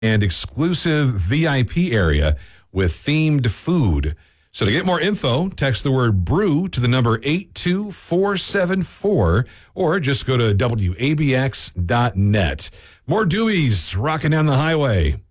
and exclusive VIP area with themed food. So to get more info, text the word brew to the number 82474 or just go to WABX.net. More Deweys rocking down the highway.